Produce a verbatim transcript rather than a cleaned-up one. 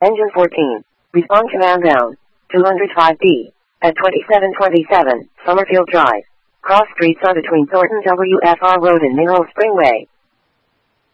Engine fourteen. Respond command down. two oh five D. At twenty-seven twenty-seven, Summerfield Drive. Cross streets on between Thornton W F R Road and Mineral Spring Way.